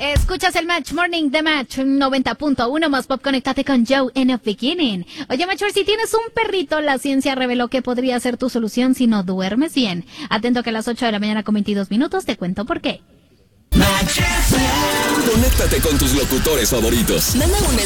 Escuchas el Match Morning de Match 90.1 más pop. Conéctate con Joe en the beginning. Oye, Matcher, si tienes un perrito, la ciencia reveló que podría ser tu solución si no duermes bien. Atento que a las 8 de la mañana con 22 minutos te cuento por qué. Conéctate con tus locutores favoritos. Manda un